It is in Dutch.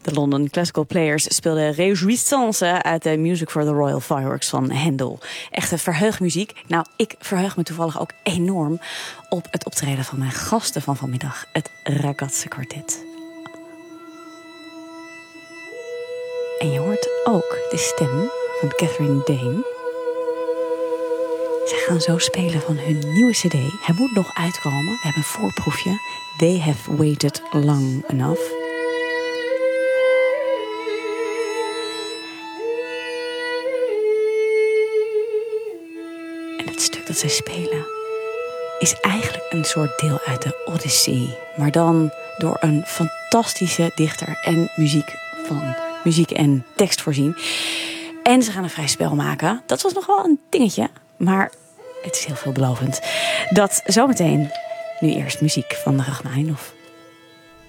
De London Classical Players speelden Réjouissance uit de Music for the Royal Fireworks van Handel. Echte verheugmuziek. Nou, ik verheug me toevallig ook enorm op het optreden van mijn gasten van vanmiddag. Het Ragazze Quartet. En je hoort ook de stem van Catherine Dane. Zij gaan zo spelen van hun nieuwe cd. Hij moet nog uitkomen. We hebben een voorproefje. They have waited long enough. En het stuk dat zij spelen is eigenlijk een soort deel uit de Odyssey. Maar dan door een fantastische dichter en muziek en tekst voorzien. En ze gaan een vrij spel maken. Dat was nog wel een dingetje. Maar het is heel veelbelovend. Dat zometeen. Nu eerst muziek van Rachmaninoff.